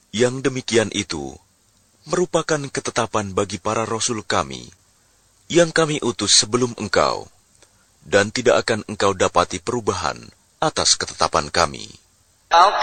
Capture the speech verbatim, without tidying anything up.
Yang demikian itu merupakan ketetapan bagi para rasul kami, yang kami utus sebelum engkau, dan tidak akan engkau dapati perubahan atas ketetapan kami.